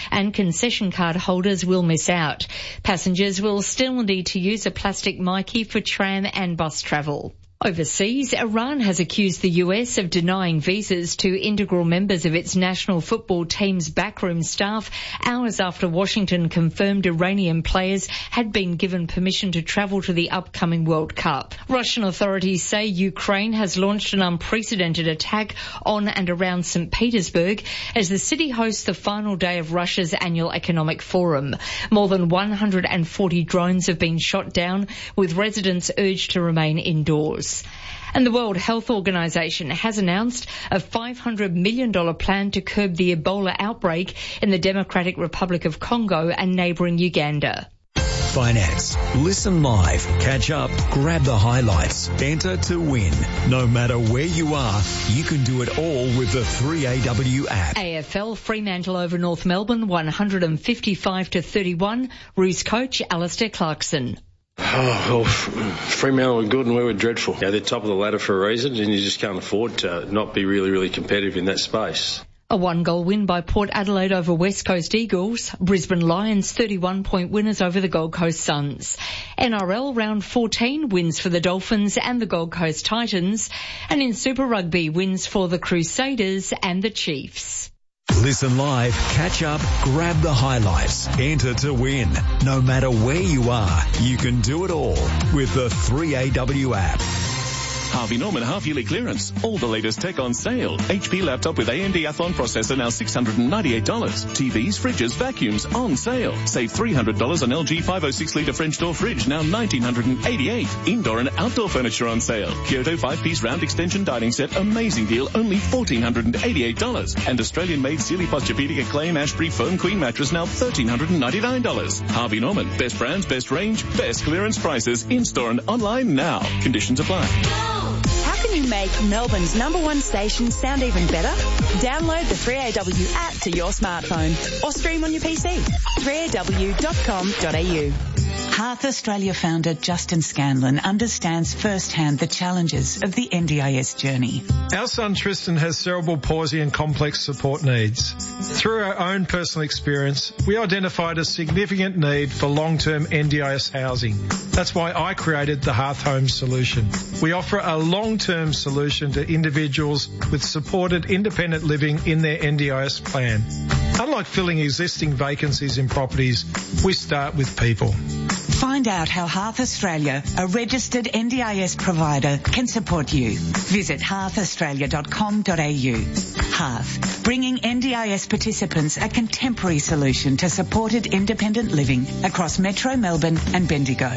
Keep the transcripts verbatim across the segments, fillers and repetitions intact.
and concession card holders will miss out. Passengers will still need to use a plastic myki for tram and bus travel. Overseas, Iran has accused the U S of denying visas to integral members of its national football team's backroom staff hours after Washington confirmed Iranian players had been given permission to travel to the upcoming World Cup. Russian authorities say Ukraine has launched an unprecedented attack on and around Saint Petersburg as the city hosts the final day of Russia's annual economic forum. More than one hundred forty drones have been shot down, with residents urged to remain indoors. And the World Health Organization has announced a five hundred million dollars plan to curb the Ebola outbreak in the Democratic Republic of Congo and neighbouring Uganda. Finance. Listen live, catch up, grab the highlights, enter to win. No matter where you are, you can do it all with the three A W app. A F L Fremantle over North Melbourne, one hundred fifty-five to thirty-one. Roos coach Alistair Clarkson. Oh, well, Fremantle were good and we were dreadful. Yeah, they're top of the ladder for a reason, and you just can't afford to not be really, really competitive in that space. A one-goal win by Port Adelaide over West Coast Eagles. Brisbane Lions thirty-one-point winners over the Gold Coast Suns. N R L round fourteen wins for the Dolphins and the Gold Coast Titans. And in Super Rugby, wins for the Crusaders and the Chiefs. Listen live, catch up, grab the highlights, enter to win. No matter where you are, you can do it all with the three A W app. Harvey Norman half-yearly clearance. All the latest tech on sale. H P laptop with A M D Athlon processor now six hundred ninety-eight dollars. T Vs, fridges, vacuums on sale. Save three hundred dollars on L G five oh six litre French door fridge, now one thousand nine hundred eighty-eight dollars. Indoor and outdoor furniture on sale. Kyoto five-piece round extension dining set, amazing deal, only one thousand four hundred eighty-eight dollars. And Australian-made Sealy Posturepedic Acclaim Ashbury Foam Queen mattress, now one thousand three hundred ninety-nine dollars. Harvey Norman, best brands, best range, best clearance prices, in-store and online now. Conditions apply. How can you make Melbourne's number one station sound even better? Download the three A W app to your smartphone or stream on your P C. three A W dot com dot A U. Hearth Australia founder Justin Scanlon understands firsthand the challenges of the N D I S journey. Our son Tristan has cerebral palsy and complex support needs. Through our own personal experience, we identified a significant need for long-term N D I S housing. That's why I created the Hearth Home Solution. We offer a long-term solution to individuals with supported independent living in their N D I S plan. Unlike filling existing vacancies in properties, we start with people. Find out how Hearth Australia, a registered N D I S provider, can support you. Visit hearth australia dot com dot A U. Hearth, bringing N D I S participants a contemporary solution to supported independent living across Metro Melbourne and Bendigo.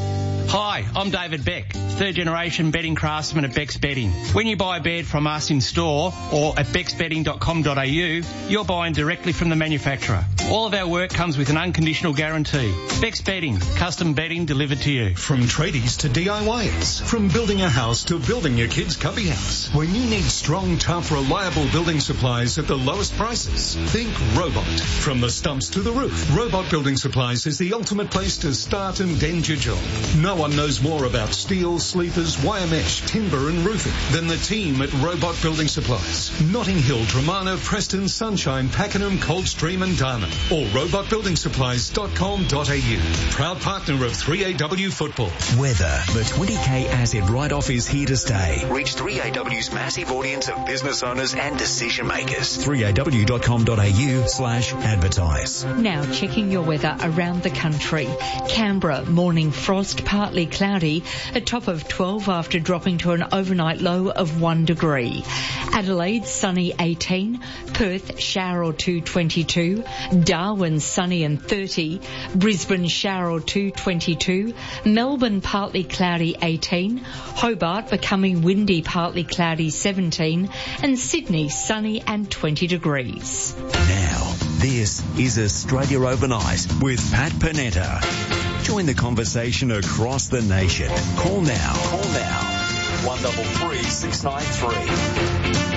Hi, I'm David Beck, third generation bedding craftsman at Beck's Bedding. When you buy a bed from us in store or at becks bedding dot com dot A U, you're buying directly from the manufacturer. All of our work comes with an unconditional guarantee. Beck's Bedding, custom bedding delivered to you. From tradies to D I Yers, from building a house to building your kid's cubby house. When you need strong, tough, reliable building supplies at the lowest prices, think Robot. From the stumps to the roof, Robot Building Supplies is the ultimate place to start and end your job. No one knows more about steel, sleepers, wire mesh, timber and roofing than the team at Robot Building Supplies. Notting Hill, Dramana, Preston, Sunshine, Pakenham, Coldstream and Darman. Or robot building supplies dot com dot A U. Proud partner of three A W Football. Weather. The twenty K asset write-off is here to stay. Reach three A W's massive audience of business owners and decision makers. three A W dot com dot A U slash advertise. Now checking your weather around the country. Canberra, morning frost, partly cloudy, a top of twelve after dropping to an overnight low of one degree. Adelaide, sunny eighteen. Perth, shower or two, twenty-two. Darwin, sunny and thirty. Brisbane, shower or two, twenty-two. Melbourne, partly cloudy, eighteen. Hobart, becoming windy, partly cloudy, seventeen. And Sydney, sunny and twenty degrees. Now, this is Australia Overnight with Pat Panetta. Join the conversation across the nation. Call now. Call now. one double three six nine three.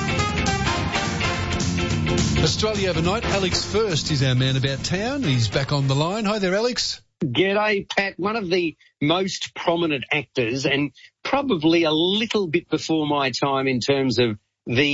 Australia Overnight. Alex First is our man about town. He's back on the line. Hi there, Alex. G'day, Pat. One of the most prominent actors and probably a little bit before my time in terms of the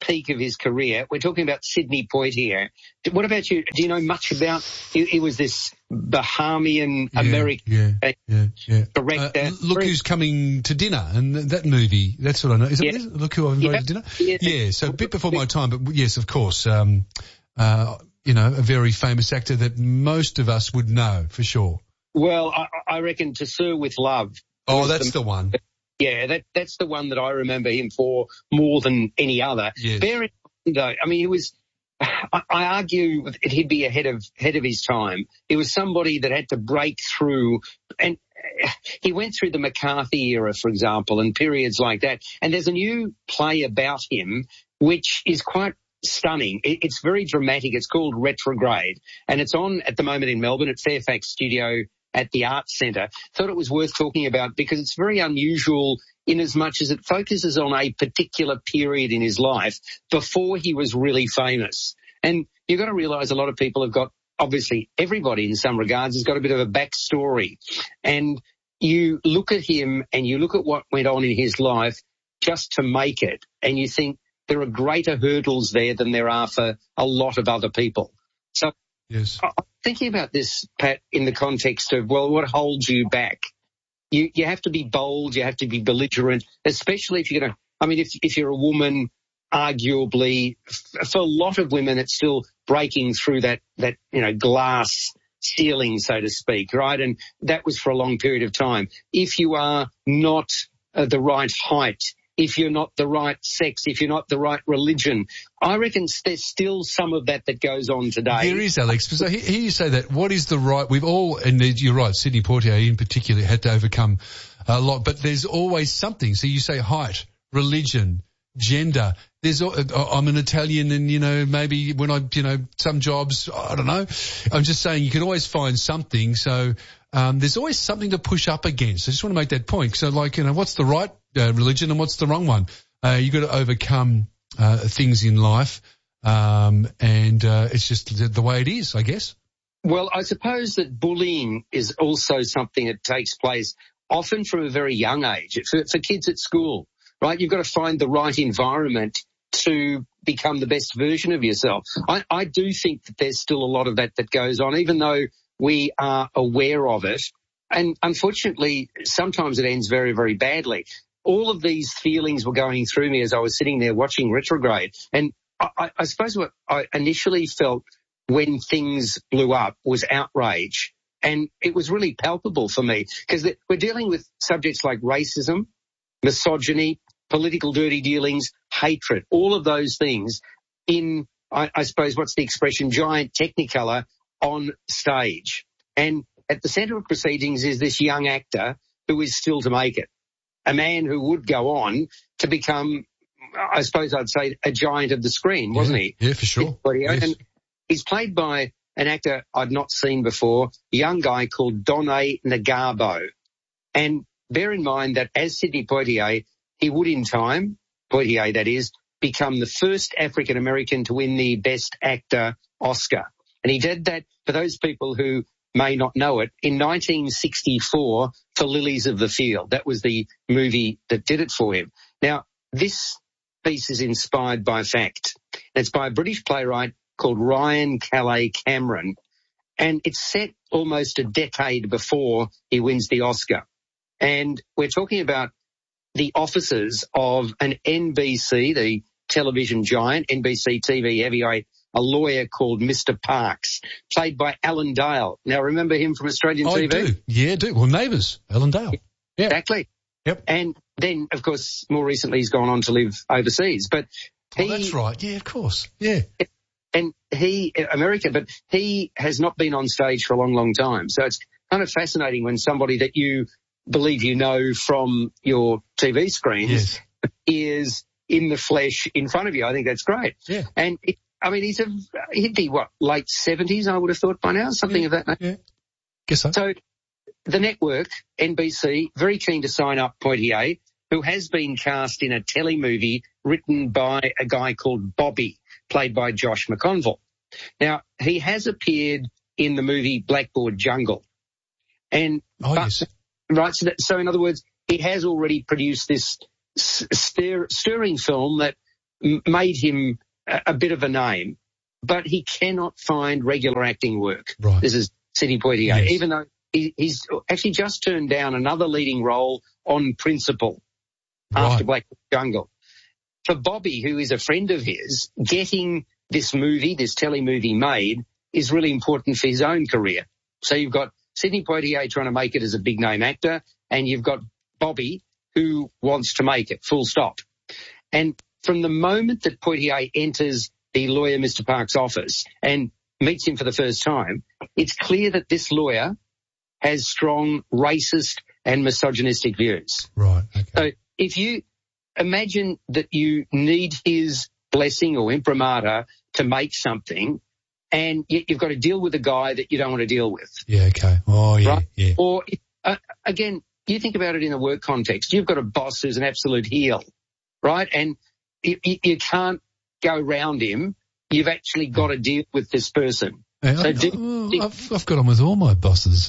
peak of his career. We're talking about Sidney Poitier. What about you? Do you know much about, he, he was this Bahamian yeah, American yeah, yeah, yeah. director. Uh, look who's coming to dinner, and that movie, that's what I know. Is it, yeah. is it Look Who I've invited yeah. to dinner? Yeah. yeah, so a bit before my time, but yes, of course, um, uh, you know, a very famous actor that most of us would know, for sure. Well, I, I reckon To Sir With Love. Oh, that's the, the one. Yeah, that that's the one that I remember him for more than any other. Yes. Bear in mind, though, I mean, he was, I, I argue that he'd be ahead of, ahead of his time. He was somebody that had to break through, and he went through the McCarthy era, for example, and periods like that. And there's a new play about him, which is quite stunning. It, it's very dramatic. It's called Retrograde, and it's on at the moment in Melbourne at Fairfax Studio at the Arts Centre. Thought it was worth talking about because it's very unusual in as much as it focuses on a particular period in his life before he was really famous. And you've got to realise a lot of people have got, obviously everybody in some regards has got a bit of a backstory. And you look at him and you look at what went on in his life just to make it, and you think there are greater hurdles there than there are for a lot of other people. So yes. I'm thinking about this, Pat, in the context of, well, what holds you back? You you have to be bold, you have to be belligerent, especially if you're going to, I mean, if if you're a woman, arguably, f- for a lot of women, it's still breaking through that, that, you know, glass ceiling, so to speak, right? And that was for a long period of time. If you are not uh, the right height, if you're not the right sex, if you're not the right religion, I reckon there's still some of that that goes on today. There is, Alex. So here you say that. What is the right? We've all, and you're right, Sidney Poitier in particular had to overcome a lot, but there's always something. So you say height, religion, gender. There's, I'm an Italian, and, you know, maybe when I, you know, some jobs, I don't know. I'm just saying you can always find something. So um, there's always something to push up against. I just want to make that point. So, like, you know, what's the right uh, religion and what's the wrong one? Uh, you've got to overcome uh, things in life, um, and uh, it's just the, the way it is, I guess. Well, I suppose that bullying is also something that takes place often from a very young age. For, for kids at school, right? You've got to find the right environment to become the best version of yourself. I, I do think that there's still a lot of that that goes on, even though we are aware of it. And unfortunately, sometimes it ends very, very badly. All of these feelings were going through me as I was sitting there watching Retrograde. And I, I suppose what I initially felt when things blew up was outrage. And it was really palpable for me because we're dealing with subjects like racism, misogyny, political dirty dealings, hatred, all of those things in, I, I suppose, what's the expression, giant technicolor on stage. And at the centre of proceedings is this young actor who is still to make it, a man who would go on to become, I suppose I'd say, a giant of the screen, wasn't yeah, he? Yeah, for sure. Yes. Yes. And he's played by an actor I'd not seen before, a young guy called Donné Ngabo. And bear in mind that as Sidney Poitier, he would in time, Poitier that is, become the first African American to win the Best Actor Oscar. And he did that, for those people who may not know it, in nineteen sixty-four for Lilies of the Field. That was the movie that did it for him. Now, this piece is inspired by fact. It's by a British playwright called Ryan Calais Cameron, and it's set almost a decade before he wins the Oscar. And we're talking about the offices of an N B C, the television giant, N B C T V heavyweight, a lawyer called Mister Parks, played by Alan Dale. Now, remember him from Australian I T V? do. Yeah, I do. Well, Neighbours, Alan Dale. Yeah. Exactly. Yep. And then, of course, more recently he's gone on to live overseas. But he, oh, that's right. Yeah, of course. Yeah. And he, America, but he has not been on stage for a long, long time. So it's kind of fascinating when somebody that you believe you know from your T V screens yes. is in the flesh in front of you. I think that's great. Yeah. And it, I mean, he's a, he'd be what, late seventies, I would have thought by now, something yeah. of that nature. Yeah. Guess so. So the network, N B C, very keen to sign up Poitier, who has been cast in a telemovie written by a guy called Bobby, played by Josh McConville. Now, he has appeared in the movie Blackboard Jungle. And, oh, but, yes. right, so, that, so in other words, he has already produced this stir, stirring film that m- made him a, a bit of a name, but he cannot find regular acting work. Right. This is Sidney Poitier, Yes. even though he, he's actually just turned down another leading role on Principal Right. after Black Jungle. For Bobby, who is a friend of his, getting this movie, this telly movie made is really important for his own career. So you've got Sidney Poitier trying to make it as a big name actor, and you've got Bobby who wants to make it, full stop. And from the moment that Poitier enters the lawyer Mister Park's office and meets him for the first time, it's clear that this lawyer has strong racist and misogynistic views. Right. Okay. So if you imagine that you need his blessing or imprimatur to make something, and yet you've got to deal with a guy that you don't want to deal with. Yeah. Okay. Oh, yeah. Right? Yeah. Or, uh, again, you think about it in a work context. You've got a boss who's an absolute heel, right? And you, you, you can't go round him. You've actually got to deal with this person. Hey, so I, do, I, I've, I've got on with all my bosses.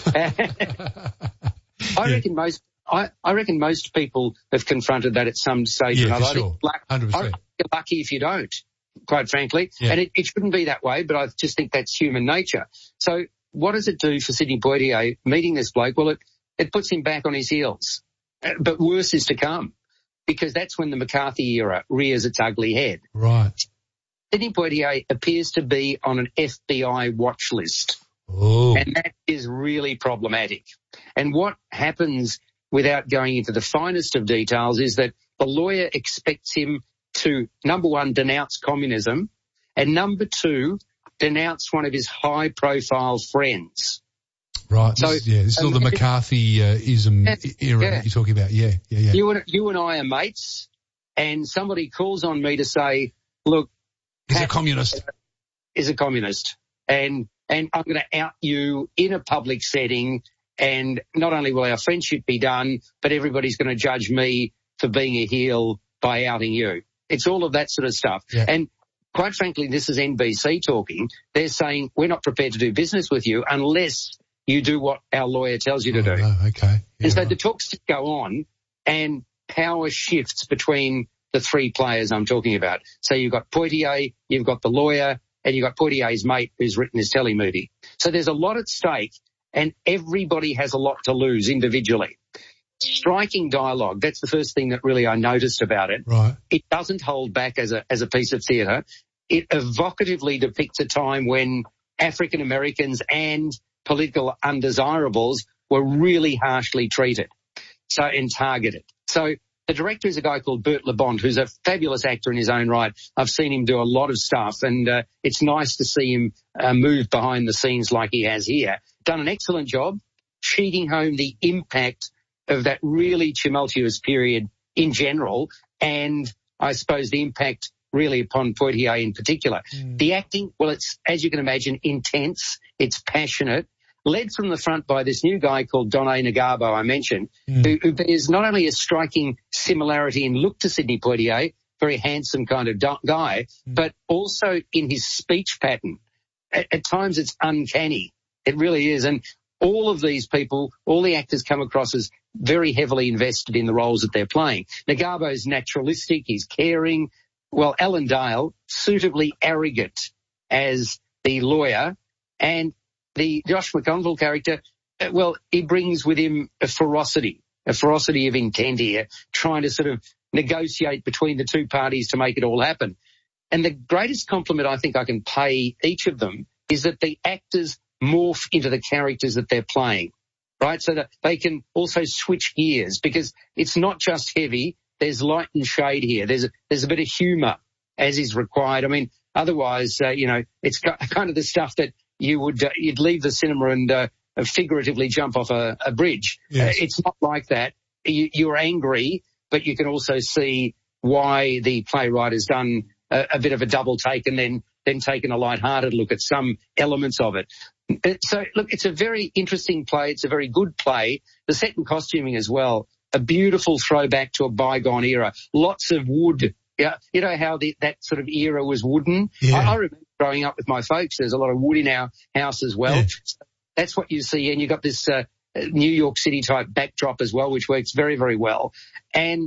I reckon most. I, I reckon most people have confronted that at some stage Yeah, or another. for sure. Luck, one hundred I percent. reckon you're lucky if you don't, quite frankly. Yeah. And it, it shouldn't be that way, but I just think that's human nature. So what does it do for Sidney Poitier meeting this bloke? Well, it, it puts him back on his heels. Uh, But worse is to come, because that's when the McCarthy era rears its ugly head. Right. Sidney Poitier appears to be on an F B I watch list. Oh. And that is really problematic. And what happens, without going into the finest of details, is that the lawyer expects him to, number one, denounce communism, and number two, denounce one of his high-profile friends. Right. So, This is, yeah, this is all the um, McCarthy-ism Yeah, era yeah. that you're talking about. Yeah, yeah, yeah. You and, you and I are mates, and somebody calls on me to say, look, He's a Pat communist. is a communist, and and I'm going to out you in a public setting, and not only will our friendship be done, but everybody's going to judge me for being a heel by outing you. It's all of that sort of stuff. Yeah. And quite frankly, this is N B C talking. They're saying we're not prepared to do business with you unless you do what our lawyer tells you to Oh, do. no, okay. Yeah, And so right. the talks go on, and power shifts between the three players I'm talking about. So you've got Poitier, you've got the lawyer, and you've got Poitier's mate who's written his telly movie. So there's a lot at stake, and everybody has a lot to lose individually. Striking dialogue, that's the first thing that really I noticed about it. Right. It doesn't hold back as a as a piece of theatre. It evocatively depicts a time when African Americans and political undesirables were really harshly treated, so and targeted. So the director is a guy called Burt LeBond, who's a fabulous actor in his own right. I've seen him do a lot of stuff, and uh, it's nice to see him uh, move behind the scenes like he has here. Done an excellent job sheeting home the impact of that really tumultuous period in general, and I suppose the impact really upon Poitier in particular. Mm. The acting, well, it's, as you can imagine, intense, it's passionate, led from the front by this new guy called Done Nagabo I mentioned, mm. who, who bears not only a striking similarity in look to Sidney Poitier, very handsome kind of do- guy, mm. but also in his speech pattern. At, at times it's uncanny. It really is. And all of these people, all the actors come across as very heavily invested in the roles that they're playing. Nagabo's naturalistic, he's caring. Well, Alan Dale, suitably arrogant as the lawyer, and the Josh McConville character, well, he brings with him a ferocity, a ferocity of intent here, trying to sort of negotiate between the two parties to make it all happen. And the greatest compliment I think I can pay each of them is that the actors morph into the characters that they're playing, right? So that they can also switch gears, because it's not just heavy. There's light and shade here. There's a, there's a bit of humour as is required. I mean, otherwise, uh, you know, it's kind of the stuff that you would, uh, you'd leave the cinema and uh, figuratively jump off a, a bridge. Yes. Uh, it's not like that. You, you're angry, but you can also see why the playwright has done a, a bit of a double take and then, then taken a light-hearted look at some elements of it. So, look, it's a very interesting play. It's a very good play. The set and costuming as well, a beautiful throwback to a bygone era. Lots of wood. Yeah, you know how the, that sort of era was wooden? Yeah. I, I remember growing up with my folks, there's a lot of wood in our house as well. Yeah. So that's what you see. And you've got this uh, New York City type backdrop as well, which works very, very well. And uh,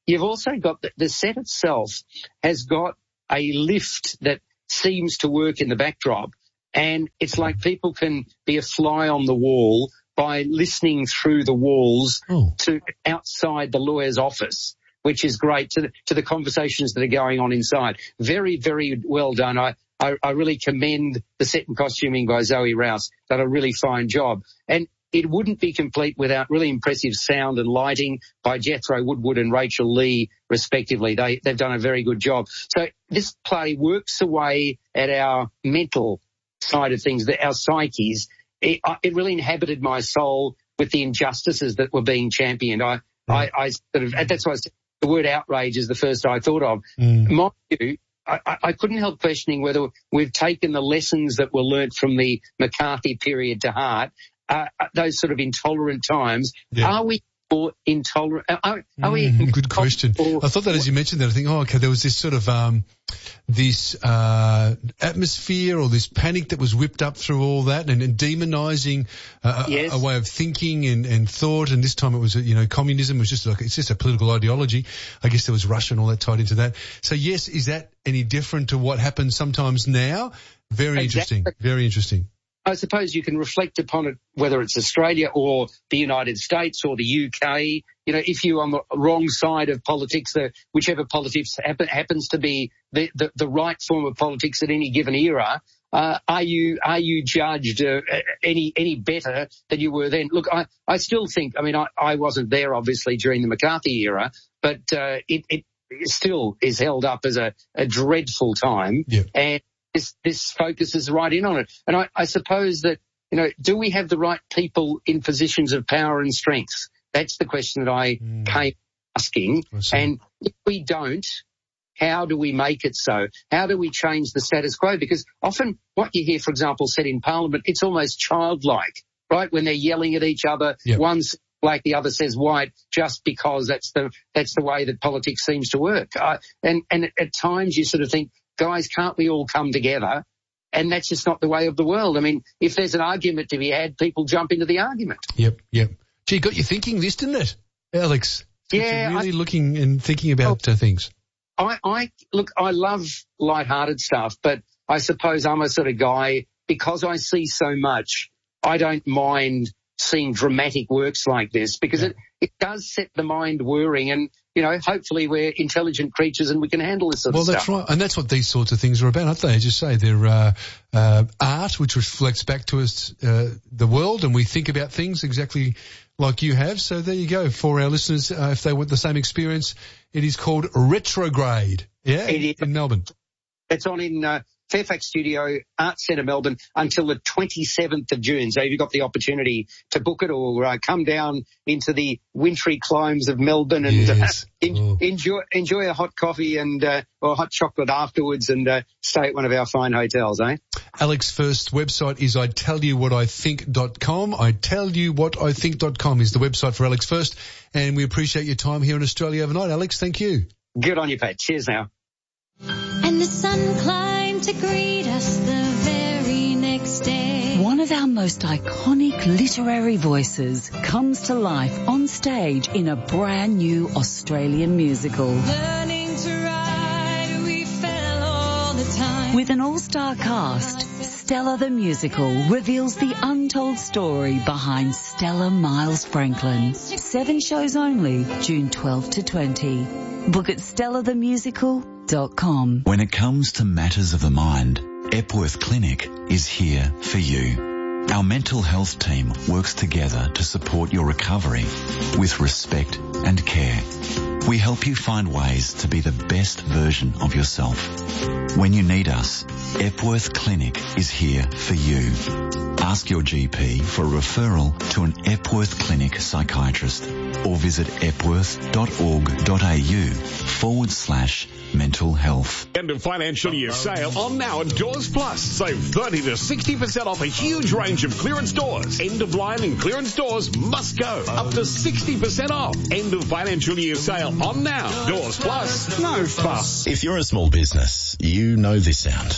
you've also got the, the set itself has got a lift that seems to work in the backdrop, and it's like people can be a fly on the wall by listening through the walls oh. to outside the lawyer's office, which is great, to the, to the conversations that are going on inside. Very, very well done. I, I, I really commend the set and costuming by Zoe Rouse. Done a really fine job. And it wouldn't be complete without really impressive sound and lighting by Jethro Woodward and Rachel Lee, respectively. They, they've done a very good job. So this play works away at our mental side of things, our psyches. It, it really inhabited my soul with the injustices that were being championed. I, I, I sort of, that's why I said the word outrage is the first I thought of. Mm. Mind you, I, I couldn't help questioning whether we've taken the lessons that were learnt from the McCarthy period to heart. Uh, those sort of intolerant times. Yeah. Are we more intolerant? Are, are mm, we? Good question. I thought that as you mentioned that, I think, oh, okay, there was this sort of um, this uh, atmosphere or this panic that was whipped up through all that, and, and demonising uh, yes. a, a way of thinking and, and thought. And this time it was, you know, communism was just like it's just a political ideology. I guess there was Russia and all that tied into that. So yes, is that any different to what happens sometimes now? Very exactly. interesting. Very interesting. I suppose you can reflect upon it, whether it's Australia or the United States or the U K. You know, if you're on the wrong side of politics, the, whichever politics happen, happens to be the, the, the right form of politics at any given era, uh, are you are you judged uh, any any better than you were then? Look, I, I still think, I mean, I, I wasn't there, obviously, during the McCarthy era, but uh, it, it still is held up as a, a dreadful time. Yeah. And This, this focuses right in on it. And I, I suppose that, you know, do we have the right people in positions of power and strength? That's the question that I mm. came asking. And if we don't, how do we make it so? How do we change the status quo? Because often what you hear, for example, said in Parliament, it's almost childlike, right? When they're yelling at each other, yep. one says black, the other says white, just because that's the that's the way that politics seems to work. Uh, and, and at times you sort of think, guys, can't we all come together? And that's just not the way of the world. I mean, if there's an argument to be had, people jump into the argument. Yep, yep. Gee, got you thinking this, didn't it, Alex? Yeah. You're really I, looking and thinking about uh, things. I, I, look, I love lighthearted stuff, but I suppose I'm a sort of guy, because I see so much, I don't mind seeing dramatic works like this, because yeah. it, it does set the mind whirring, and, you know, hopefully we're intelligent creatures and we can handle this sort well, of stuff. Well, that's right. And that's what these sorts of things are about, aren't they? As you say, they're uh, uh, art, which reflects back to us uh, the world, and we think about things exactly like you have. So there you go. For our listeners, uh, if they want the same experience, it is called Retrograde, yeah, in, in Melbourne. It's on in uh, Fairfax Studio, Arts Centre, Melbourne, until the twenty-seventh of June. So if you've got the opportunity to book it, or uh, come down into the wintry climes of Melbourne and yes. uh, en- oh. enjoy enjoy a hot coffee and uh, or hot chocolate afterwards, and uh, stay at one of our fine hotels, eh? Alex First's website is I tell you what I think dot com. I tell you what I think dot com is the website for Alex First, and we appreciate your time here in Australia overnight. Alex, thank you. Good on you, Pat. Cheers now. And the sun climbed to greet us the very next day. One of our most iconic literary voices comes to life on stage in a brand new Australian musical. Learning to ride, we fell all the time. With an all-star cast, Stella the Musical reveals the untold story behind Stella Miles Franklin. Seven shows only, June twelfth to twentieth. Book at stella the musical dot com. When it comes to matters of the mind, Epworth Clinic is here for you. Our mental health team works together to support your recovery with respect and care. We help you find ways to be the best version of yourself. When you need us, Epworth Clinic is here for you. Ask your G P for a referral to an Epworth Clinic psychiatrist, or visit epworth.org.au forward slash mental health. End of financial year sale on now at Doors Plus. Save thirty to sixty percent off a huge range of clearance doors. End of line and clearance doors must go. Up to sixty percent off. End of financial year sale on now. Doors Plus. No fuss. If you're a small business, you know this sound.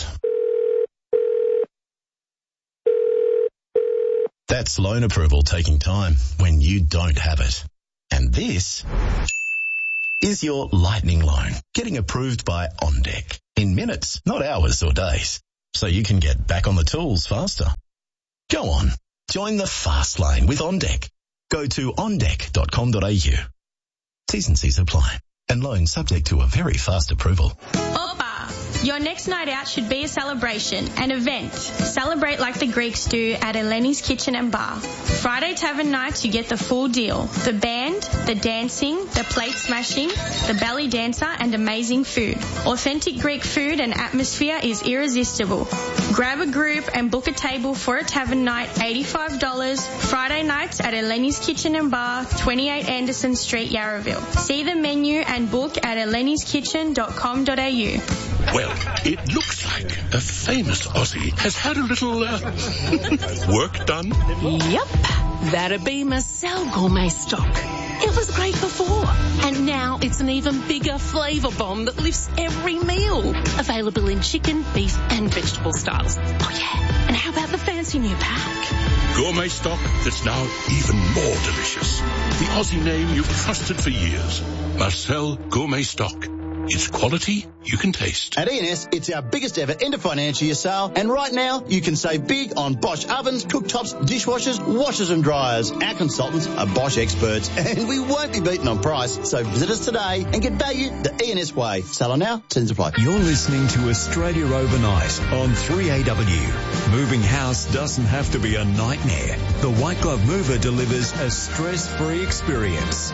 That's loan approval taking time when you don't have it. And this is your lightning loan, getting approved by OnDeck in minutes, not hours or days, so you can get back on the tools faster. Go on, join the fast lane with OnDeck. Go to on deck dot com dot a u. T's and C's apply, and loan subject to a very fast approval. Opa! Your next night out should be a celebration, an event. Celebrate like the Greeks do at Eleni's Kitchen and Bar. Friday Tavern nights, you get the full deal. The band, the dancing, the plate smashing, the belly dancer, and amazing food. Authentic Greek food and atmosphere is irresistible. Grab a group and book a table for a tavern night, eighty-five dollars. Friday nights at Eleni's Kitchen and Bar, twenty-eight Anderson Street, Yarraville. See the menu and book at elenis kitchen dot com dot a u. Well, it looks like a famous Aussie has had a little uh, work done. Yep, that'd be Marcel Gourmet Stock. It was great before, and now it's an even bigger flavour bomb that lifts every meal. Available in chicken, beef and vegetable styles. Oh yeah, and how about the fancy new pack? Gourmet stock that's now even more delicious. The Aussie name you've trusted for years. Marcel Gourmet Stock. It's quality you can taste. At E and S, it's our biggest ever end of financial year sale, and right now you can save big on Bosch ovens, cooktops, dishwashers, washers and dryers. Our consultants are Bosch experts, and we won't be beaten on price. So visit us today and get value the E and S way. Seller now, terms apply. You're listening to Australia Overnight on three A W. Moving house doesn't have to be a nightmare. The White Glove Mover delivers a stress-free experience.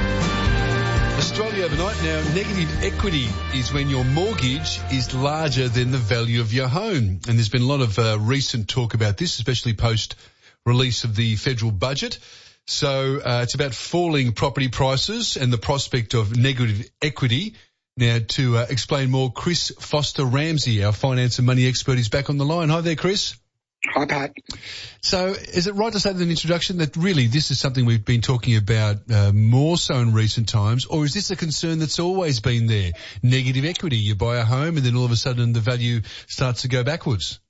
Australia Overnight. Now, negative equity is when your mortgage is larger than the value of your home. And there's been a lot of uh, recent talk about this, especially post-release of the federal budget. So uh, it's about falling property prices and the prospect of negative equity. Now, to uh, explain more, Chris Foster-Ramsey, our finance and money expert, is back on the line. Hi there, Chris. Hi, Pat. So is it right to say in the introduction that really this is something we've been talking about uh, more so in recent times, or is this a concern that's always been there? Negative equity, you buy a home and then all of a sudden the value starts to go backwards.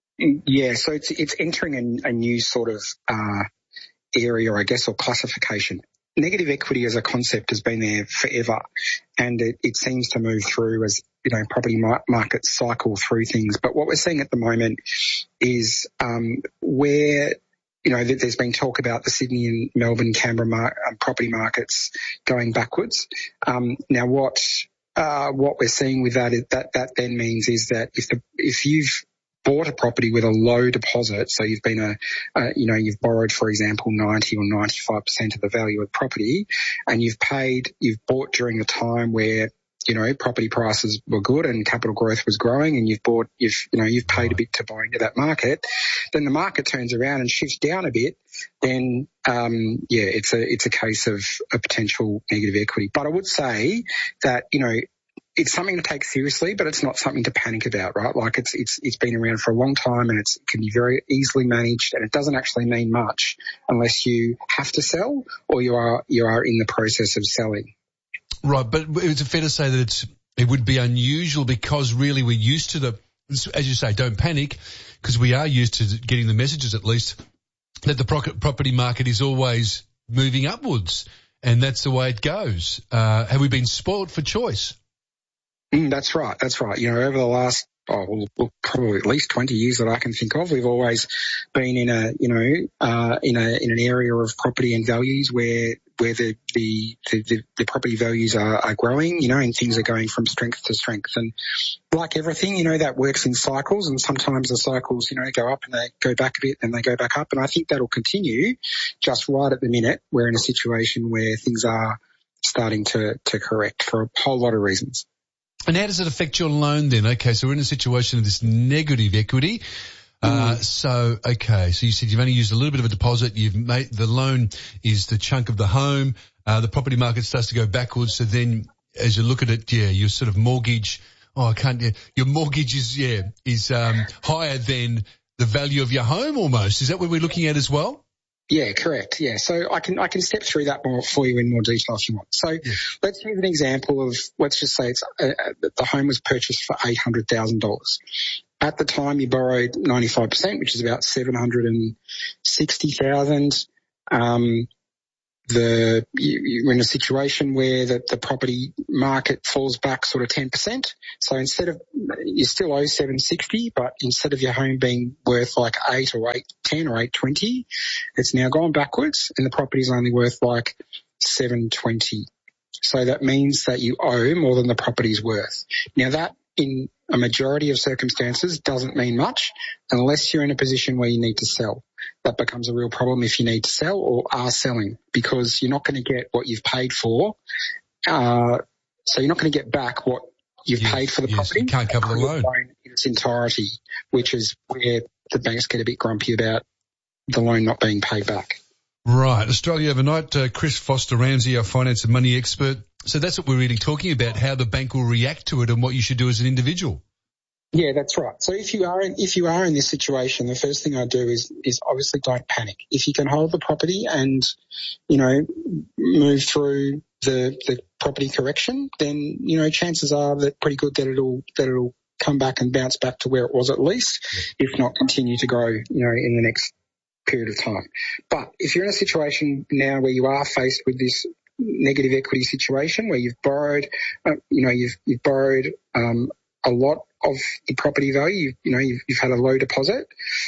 Yeah, so it's it's entering a, a new sort of uh, area, I guess, or classification. Negative equity as a concept has been there forever, and it, it seems to move through as, you know, property mar- markets cycle through things. But what we're seeing at the moment is um, where, you know, there's been talk about the Sydney and Melbourne, Canberra mar- um, property markets going backwards. Um, now, what uh, what we're seeing with that is that that then means is that if the if you've bought a property with a low deposit, so you've been a, uh, you know, you've borrowed, for example, ninety or ninety-five percent of the value of the property, and you've paid, you've bought during a time where, you know, property prices were good and capital growth was growing, and you've bought, you've, you know, you've paid a bit to buy into that market, then the market turns around and shifts down a bit, then, um, yeah, it's a, it's a case of a potential negative equity. But I would say that, you know, it's something to take seriously, but it's not something to panic about, right? Like it's, it's, it's been around for a long time and it's, it can be very easily managed, and it doesn't actually mean much unless you have to sell or you are, you are in the process of selling. Right. But is it fair to say that it's, it would be unusual because really we're used to the, as you say, don't panic, because we are used to getting the messages at least that the property market is always moving upwards, and that's the way it goes. Uh, have we been spoiled for choice? Mm, that's right. That's right. You know, over the last, oh, well, probably at least twenty years that I can think of, we've always been in a, you know, uh, in a, in an area of property and values where, where the, the, the, the property values are, are growing, you know, and things are going from strength to strength. And like everything, you know, that works in cycles, and sometimes the cycles, you know, go up and they go back a bit and they go back up. And I think that'll continue. Just right at the minute, we're in a situation where things are starting to, to correct for a whole lot of reasons. And how does it affect your loan then? Okay, so we're in a situation of this negative equity. Uh, mm. So, okay, so you said you've only used a little bit of a deposit. You've made the loan is the chunk of the home. Uh, the property market starts to go backwards. So then as you look at it, yeah, your sort of mortgage, oh, I can't, yeah, your mortgage is, yeah, is, um, higher than the value of your home almost. Is that what we're looking at as well? Yeah, correct. Yeah. So I can, I can step through that more for you in more detail if you want. So yeah. Let's use an example of, let's just say it's, uh, the home was purchased for eight hundred thousand dollars. At the time you borrowed ninety-five percent, which is about seven hundred sixty thousand dollars. Um, the you, you're in a situation where the, the property market falls back sort of ten percent. So instead of, you still owe seven sixty, but instead of your home being worth like eight or eight ten or eight twenty, it's now gone backwards and the property's only worth like seven twenty. So that means that you owe more than the property's worth. Now that, in a majority of circumstances, doesn't mean much unless you're in a position where you need to sell. That becomes a real problem if you need to sell or are selling, because you're not going to get what you've paid for. Uh, so you're not going to get back what you've yes, paid for the yes, property. You can't cover the loan in its entirety, which is where the banks get a bit grumpy about the loan not being paid back. Right. Australia Overnight, uh, Chris Foster-Ramsey, our finance and money expert. So that's what we're really talking about, how the bank will react to it and what you should do as an individual. Yeah, that's right. So if you are in, if you are in this situation, the first thing I do is, is obviously don't panic. If you can hold the property and, you know, move through the, the property correction, then, you know, chances are that pretty good that it'll, that it'll come back and bounce back to where it was at least, yeah. If not continue to grow, you know, in the next period of time. But if you're in a situation now where you are faced with this negative equity situation where you've borrowed, uh, you know, you've, you've borrowed um, a lot of the property value, you, you know, you've, you've had a low deposit,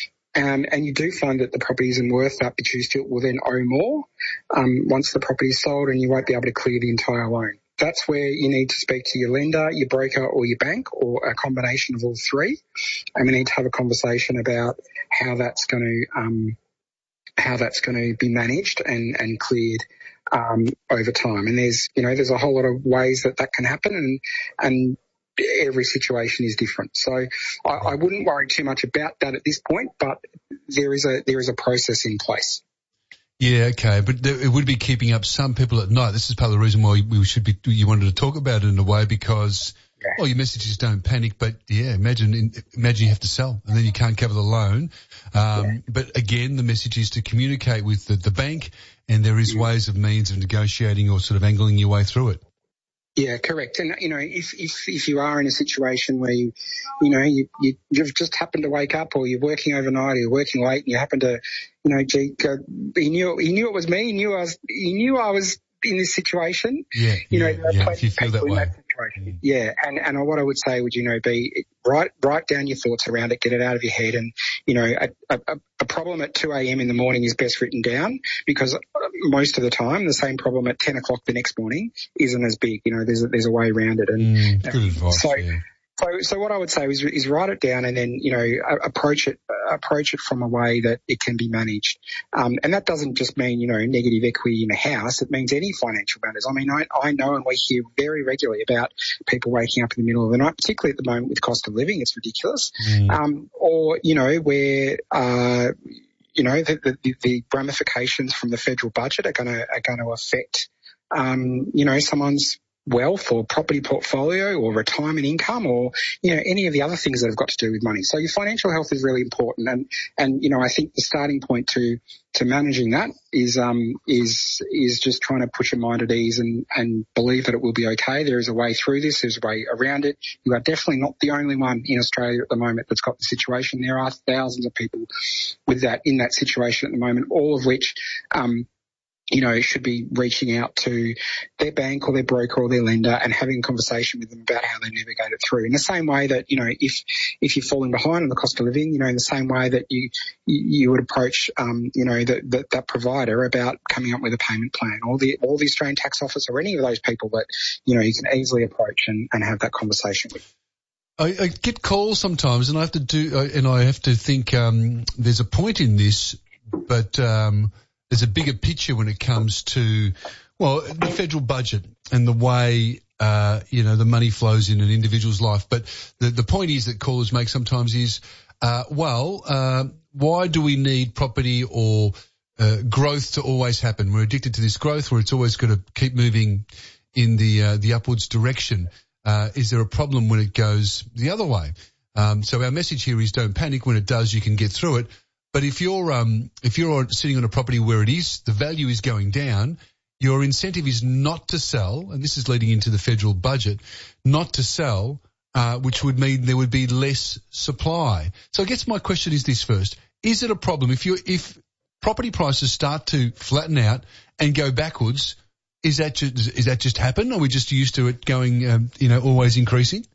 um, and you do find that the property isn't worth that, but you still will then owe more um, once the property is sold, and you won't be able to clear the entire loan. That's where you need to speak to your lender, your broker or your bank, or a combination of all three, and we need to have a conversation about how that's going to um, how that's going to be managed and, and cleared um, over time. And there's, you know, there's a whole lot of ways that that can happen, and, and every situation is different. So I, I wouldn't worry too much about that at this point, but there is a, there is a process in place. Yeah, okay, but there, it would be keeping up some people at night. This is part of the reason why we should be, you wanted to talk about it in a way, because, yeah. Well, your message is don't panic, but yeah, imagine, imagine you have to sell and then you can't cover the loan. Um, yeah. But again, the message is to communicate with the, the bank, and there is yeah. ways of means of negotiating or sort of angling your way through it. Yeah, correct. And, you know, if, if, if you are in a situation where you, you know, you, you, you've just happened to wake up, or you're working overnight, or you're working late, and you happen to, you know, gee, go, he knew, he knew it was me. He knew I was, he knew I was in this situation. Yeah. You know, yeah, there are yeah, plenty if you of feel people that in way. that situation. Yeah. And, and what I would say would, you know, be write, write down your thoughts around it, get it out of your head. And, you know, a, a, a problem at two a.m. in the morning is best written down, because most of the time the same problem at ten o'clock the next morning isn't as big. You know, there's a, there's a way around it. And mm, good advice, so, yeah. So, so what I would say is, is write it down, and then, you know, approach it, approach it from a way that it can be managed. Um, and that doesn't just mean, you know, negative equity in a house. It means any financial matters. I mean, I, I know, and we hear very regularly about people waking up in the middle of the night, particularly at the moment with cost of living. It's ridiculous. Mm. Um, or, you know, where, uh, you know, the, the, the ramifications from the federal budget are going to, are going to affect, um, you know, someone's wealth or property portfolio or retirement income, or, you know, any of the other things that have got to do with money. So your financial health is really important. And, and, you know, I think the starting point to, to managing that is, um, is, is just trying to put your mind at ease and, and believe that it will be okay. There is a way through this. There's a way around it. You are definitely not the only one in Australia at the moment that's got the situation. There are thousands of people with that, in that situation at the moment, all of which, um, you know, should be reaching out to their bank or their broker or their lender and having a conversation with them about how they navigate it through. In the same way that, you know, if, if you're falling behind on the cost of living, you know, in the same way that you, you would approach, um, you know, that, that, that provider about coming up with a payment plan, or the, or the Australian Tax Office, or any of those people that, you know, you can easily approach and, and have that conversation with. I, I get calls sometimes, and I have to do, and I have to think, um, there's a point in this, but, um, there's a bigger picture when it comes to, well, the federal budget and the way, uh, you know, the money flows in an individual's life. But the, the point is that callers make sometimes is, uh, well, uh, why do we need property or uh, growth to always happen? We're addicted to this growth where it's always going to keep moving in the uh, the upwards direction. Uh, is there a problem when it goes the other way? Um, so our message here is don't panic. When it does, you can get through it. But if you're um if you're sitting on a property where it is, the value is going down, your incentive is not to sell, and this is leading into the federal budget, not to sell, uh, which would mean there would be less supply. So I guess my question is this first: is it a problem if you if property prices start to flatten out and go backwards, is that just, is that just happen? Or are we just used to it going, um, you know, always increasing?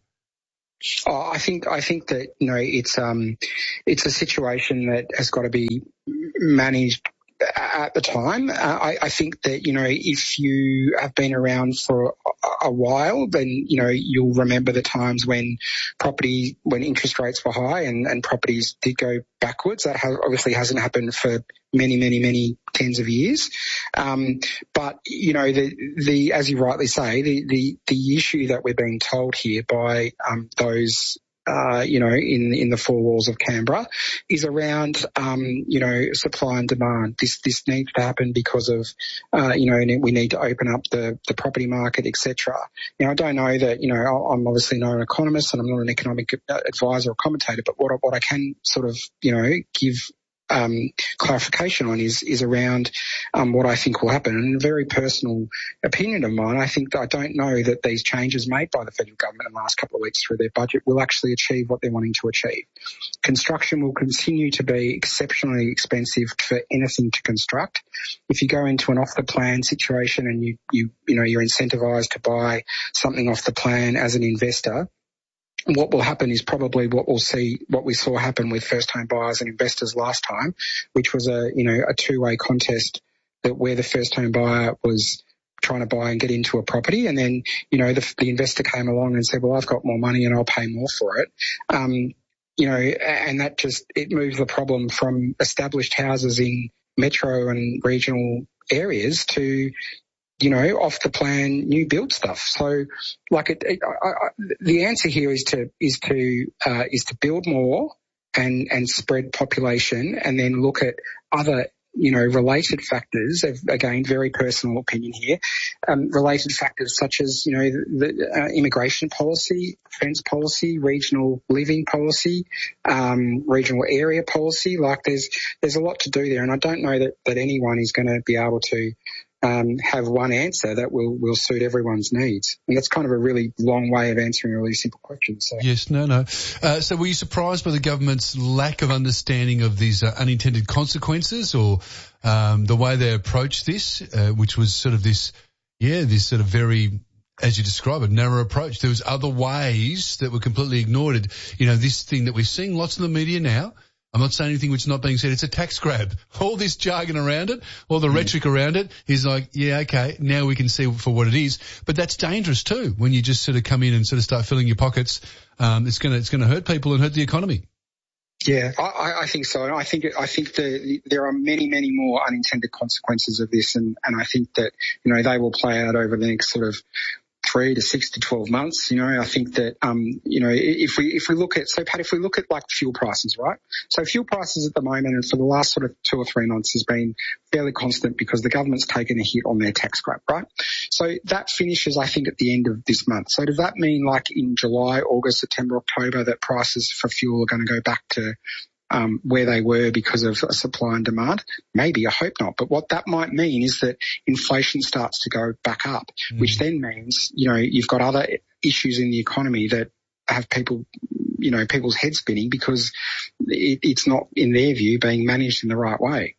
Oh, I think I think that you know it's um it's a situation that has got to be managed at the time. Uh, I, I think that, you know, if you have been around for a, a while, then, you know, you'll remember the times when property, when interest rates were high and, and properties did go backwards. That has, obviously hasn't happened for many, many, many tens of years. Um, but, you know, the, the, as you rightly say, the, the, the issue that we're being told here by, um, those Uh, you know, in in the four walls of Canberra, is around, um, you know, supply and demand. This this needs to happen because of, uh, you know, we need to open up the the property market, et cetera. Now, I don't know that, you know, I'm obviously not an economist and I'm not an economic advisor or commentator, but what I, what I can sort of, you know, give Um, clarification on is is around um, what I think will happen. And a very personal opinion of mine, I think that I don't know that these changes made by the federal government in the last couple of weeks through their budget will actually achieve what they're wanting to achieve. Construction will continue to be exceptionally expensive for anything to construct. If you go into an off-the-plan situation and you, you, you know, you're incentivized to buy something off the plan as an investor, what will happen is probably what we'll see, what we saw happen with first home buyers and investors last time, which was a, you know, a two-way contest that where the first home buyer was trying to buy and get into a property. And then, you know, the, the investor came along and said, well, I've got more money and I'll pay more for it. Um, you know, and that just, it moves the problem from established houses in metro and regional areas to, you know, off the plan, new build stuff. So, like, it, it, I, I, the answer here is to is to uh, is to build more and and spread population, and then look at other, you know, related factors. Again, very personal opinion here. Um, related factors such as, you know, the, the uh, immigration policy, defence policy, regional living policy, um, regional area policy. Like, there's there's a lot to do there, and I don't know that that anyone is going to be able to Um, have one answer that will, will suit everyone's needs. And that's kind of a really long way of answering a really simple question. So. Yes, no, no. Uh, so were you surprised by the government's lack of understanding of these uh, unintended consequences, or um, the way they approached this, uh, which was sort of this, yeah, this sort of very, as you describe it, narrow approach? There was other ways that were completely ignored. You know, this thing that we're seeing lots in the media now, I'm not saying anything which is not being said. It's a tax grab. All this jargon around it, all the mm. rhetoric around it is like, yeah, okay, now we can see for what it is. But that's dangerous too, when you just sort of come in and sort of start filling your pockets. Um, it's going to, it's going to hurt people and hurt the economy. Yeah, I, I think so. And I think, I think the, there are many, many more unintended consequences of this. And, and I think that, you know, they will play out over the next sort of three to six to twelve months. You know, I think that, um, you know, if we, if we look at, so Pat, if we look at like fuel prices, right? So fuel prices at the moment and for the last sort of two or three months has been fairly constant because the government's taken a hit on their tax grab, right? So that finishes, I think, at the end of this month. So does that mean like in July, August, September, October that prices for fuel are going to go back to Um, where they were because of supply and demand? Maybe, I hope not. But what that might mean is that inflation starts to go back up, mm. which then means, you know, you've got other issues in the economy that have people, you know, people's heads spinning because it, it's not, in their view, being managed in the right way.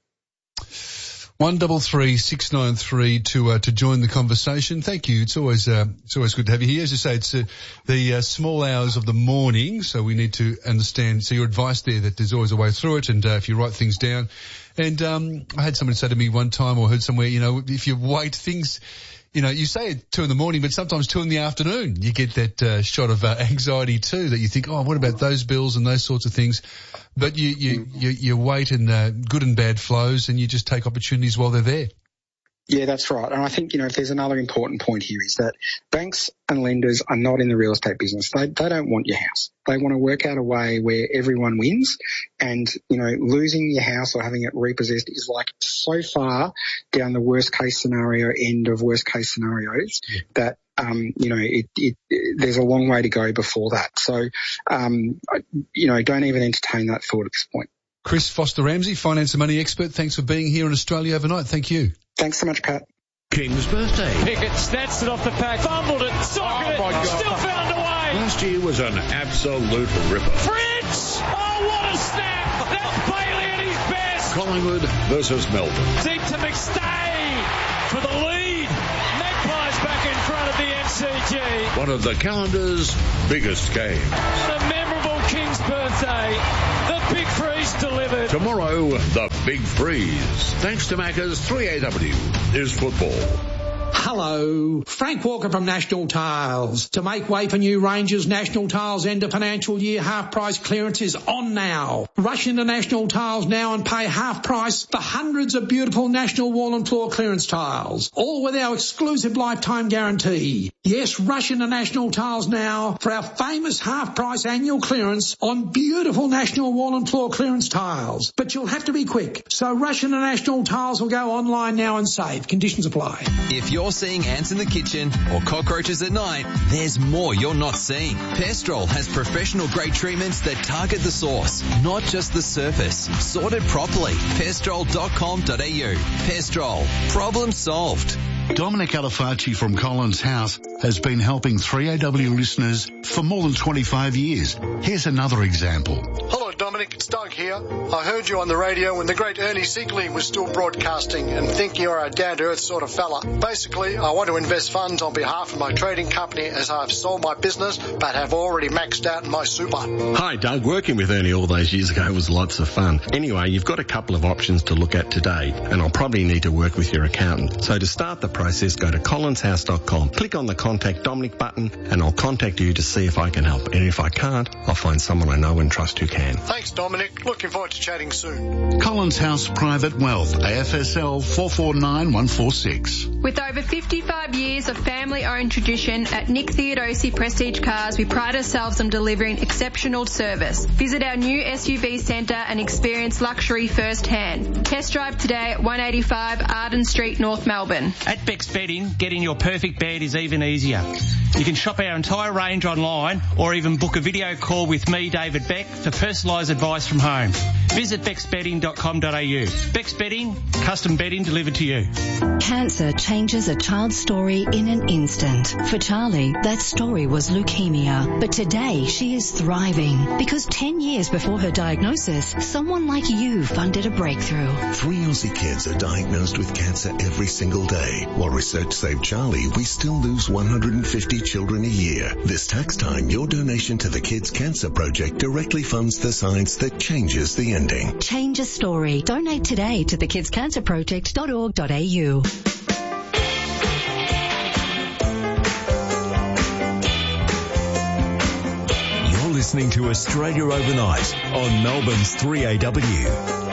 One double three six nine three to uh, to join the conversation. Thank you. It's always uh, it's always good to have you here. As you say, it's uh, the uh, small hours of the morning, so we need to understand. So your advice there that there's always a way through it, and uh, if you write things down. And um, I had someone say to me one time, or heard somewhere, you know, if you wait things. You know, you say it two in the morning, but sometimes two in the afternoon, you get that uh, shot of uh, anxiety too, that you think, oh, what about those bills and those sorts of things? But you you you, you wait in uh, good and bad flows, and you just take opportunities while they're there. Yeah, that's right. And I think, you know, if there's another important point here is that banks and lenders are not in the real estate business. They they don't want your house. They want to work out a way where everyone wins. And, you know, losing your house or having it repossessed is like so far down the worst case scenario end of worst case scenarios yeah. that, um, you know, it, it, it, there's a long way to go before that. So, um, you know, don't even entertain that thought at this point. Chris Foster-Ramsey, finance and money expert. Thanks for being here in Australia overnight. Thank you. Thanks so much, Pat. King's birthday. Pickett snatched it off the pack, fumbled it, socketed oh it, still found a way. Last year was an absolute ripper. Fritz! Oh, what a snap! That's Bailey at his best! Collingwood versus Melbourne. Deep to McStay for the lead. Magpies back in front of the M C G. One of the calendar's biggest games. What a memorable King's birthday. The Big Freeze delivered. Tomorrow, the Big Freeze. Thanks to Macca's three A W is football. Hello, Frank Walker from National Tiles. To make way for new ranges, National Tiles end of financial year half price clearance is on now. Rush into National Tiles now and pay half price for hundreds of beautiful National wall and floor clearance tiles, all with our exclusive lifetime guarantee. Yes, rush into National Tiles now for our famous half price annual clearance on beautiful National wall and floor clearance tiles. But you'll have to be quick, so rush into National Tiles or go online now and save. Conditions apply. If you're seeing ants in the kitchen or cockroaches at night, there's more you're not seeing. Pestrol has professional grade treatments that target the source, not just the surface. Sorted properly. pestrol dot com dot a u. Pestrol. Problem solved. Dominic Alifacci from Collins House has been helping three A W listeners for more than twenty-five years. Here's another example. Hello, Dominic. It's Doug here. I heard you on the radio when the great Ernie Sigley was still broadcasting and think you're a down-to-earth sort of fella. Basically, I want to invest funds on behalf of my trading company as I've sold my business but have already maxed out my super. Hi, Doug. Working with Ernie all those years ago was lots of fun. Anyway, you've got a couple of options to look at today, and I'll probably need to work with your accountant. So to start the process, go to collins house dot com, click on the Contact Dominic button, and I'll contact you to see if I can help. And if I can't, I'll find someone I know and trust who can. Thanks, Dominic. Looking forward to chatting soon. Collins House Private Wealth, A F S L four four nine one four six. With over fifty-five years of family-owned tradition at Nick Theodosi Prestige Cars, we pride ourselves on delivering exceptional service. Visit our new S U V centre and experience luxury firsthand. Test drive today at one eighty-five Arden Street, North Melbourne. At Beck's Bedding, getting your perfect bed is even easier. You can shop our entire range online or even book a video call with me, David Beck, for personalised advice from home. Visit becks bedding dot com dot a u. Beck's Bedding, custom bedding delivered to you. Cancer changes a child's story in an instant. For Charlie, that story was leukemia. But today, she is thriving because ten years before her diagnosis, someone like you funded a breakthrough. Three Aussie kids are diagnosed with cancer every single day. While research saved Charlie, we still lose one hundred fifty children a year. This tax time, your donation to the Kids Cancer Project directly funds the science that changes the ending. Change a story. Donate today to the kids cancer project dot org dot a u. You're listening to Australia Overnight on Melbourne's three A W.